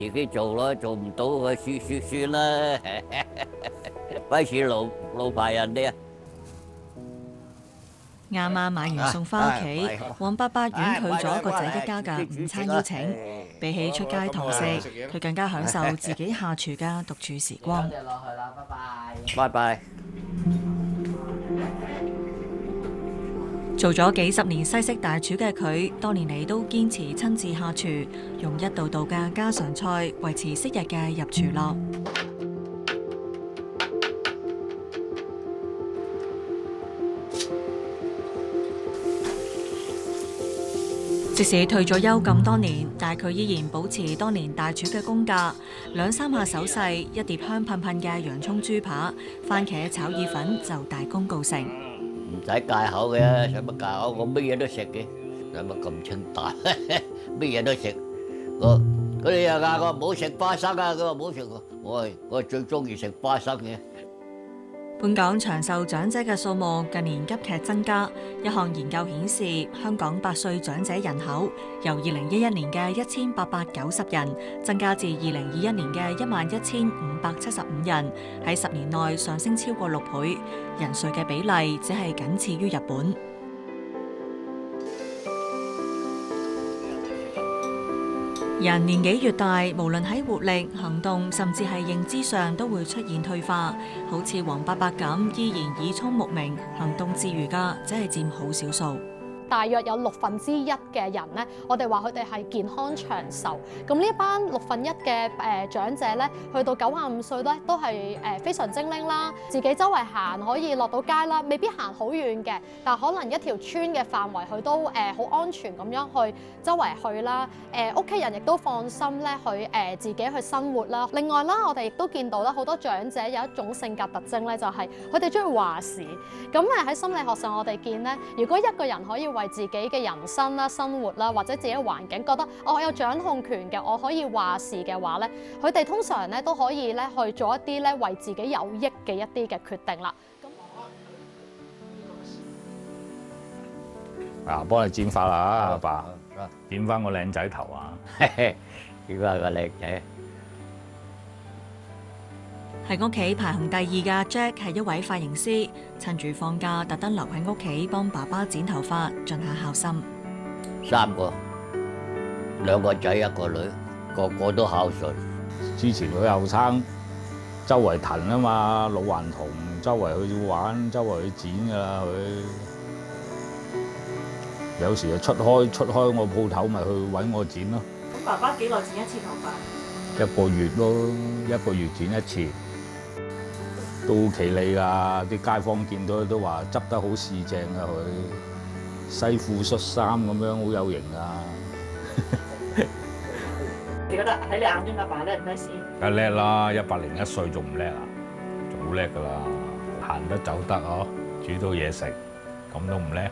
自己做咯，做唔到嘅算啦，費事勞排人哋啊！ 啱啱買完餸返屋企，黃伯伯婉拒咗個仔一家嘅午餐邀請。比起出街堂食，佢更加享受自己下廚嘅獨處時光。 落去啦，拜拜。拜拜。 做咗幾十年西式大廚嘅佢，多年嚟都堅持親自下廚，用一道道嘅家常菜維持昔日嘅入廚樂。即使退咗休咁多年，但佢依然保持當年大廚嘅功架，兩三下手勢，一碟香噴噴嘅洋葱豬扒、番茄炒意粉就大功告成。 唔使戒口嘅，使乜戒口？我乜嘢都食嘅，使乜咁清淡？乜嘢都食。佢哋又嗌我唔好食花生啊！佢話唔好食，我最中意食花生嘅。 本港長壽長者嘅數目近年急劇增加。一項研究顯示，香港8歲長者人口由2011年嘅1890人增加至2021年嘅11575人，喺10年內上升超過6倍，人瑞嘅比例只係僅次於日本。人年紀越大，無論喺活力、行動，甚至係認知上，都會出現退化。好似黃伯伯咁，依然耳聰目明、行動自如㗎，只係佔好少數。 大約有1/6嘅人咧，我哋話佢哋係健康長壽。咁呢一班1/6嘅長者咧，去到95歲咧，都係非常精靈啦，自己周圍行可以落到街啦，未必行好遠嘅，但可能一條村嘅範圍佢都好安全咁樣去周圍去啦。屋企人亦都放心咧去自己去生活啦。另外啦，我哋亦都見到啦，好多長者有一種性格特徵咧，就係佢哋中意話事。咁喺心理學上，我哋見咧，如果一個人可以為自己嘅人生啦、生活啦，或者自己嘅環境，覺得我有掌控權嘅，我可以話事嘅話咧，佢哋通常咧都可以咧去做一啲咧為自己有益嘅一啲嘅決定啦。 嗱，幫你剪髮啦，阿爸，剪翻個靚仔頭啊！ 剪翻個靚仔。 喺屋企排行第2嘅 Jack 係一位髮型師，趁住放假特登留喺屋企幫爸爸剪頭髮，盡下孝心。 3個，2個仔1個女，個個都孝順。 之前佢後生，周圍騰啊嘛，老頑童，周圍去玩，周圍去剪㗎啦佢。有時就出開我鋪頭，咪去揾我剪咯。 咁爸爸幾耐剪一次頭髮 ？1個月咯，1個月剪一次。都企理㗎，啲街坊見到都話執得好四正啊佢，西褲恤衫咁樣好有型啊！ 你覺得喺你眼中阿爸叻唔叻先？ 梗叻啦，101歲仲唔叻啊？仲好叻㗎啦，行得走得呵，煮到嘢食，咁都唔叻？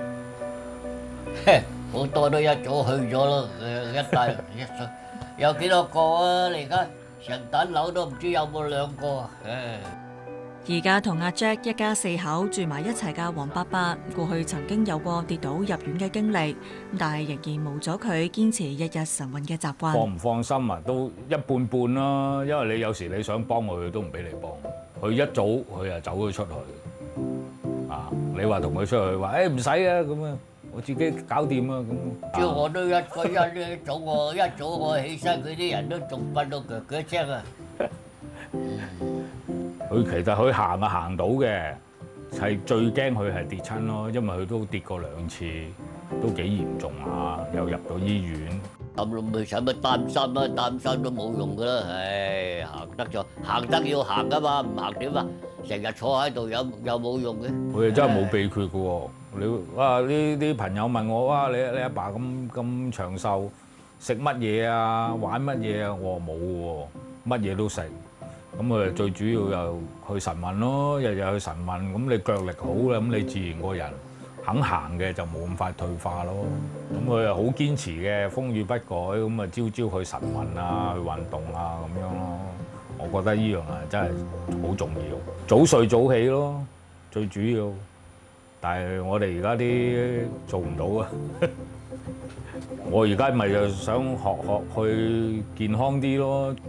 好多都一早去咗咯，一大一歲有幾多個啊？你而家成棟樓都唔知有冇2個啊！ 而家同阿 Jack 一家4口住埋一齊嘅黃伯伯，過去曾經有過跌倒入院嘅經歷，但係仍然冇咗佢堅持日日晨運嘅習慣。 放唔放心啊？都一半半啦，因為你有時你想幫佢都唔俾你幫。佢一早佢就走咗出去啊！你話同佢出去話，唔使啊咁啊，我自己搞掂啊咁。 叫我都一早我起身，佢啲人都仲瞓到腳腳聲啊！ 佢其實佢行到嘅，係最驚佢係跌親咯，因為佢都跌過2次，都幾嚴重啊，又入到醫院。 咁咪使乜擔心啊？擔心都冇用噶啦，行得就行得要行噶嘛，唔行點啊？成日坐喺度有冇用嘅？ 佢哋真係冇秘訣嘅喎。你哇啲朋友問我哇，你阿爸咁長壽，食乜嘢啊？玩乜嘢啊？我話冇喎，乜嘢都食。咁佢最主要又去晨運咯，日日去晨運，咁你腳力好啦，咁你自然個人肯行嘅就冇咁快退化咯。咁佢又好堅持嘅，風雨不改，咁啊朝朝去晨運啊，去運動啊咁樣咯。我覺得呢樣啊真係好重要，早睡早起咯，最主要。 但係我哋而家啲做唔到啊！我而家咪就想學去健康啲咯。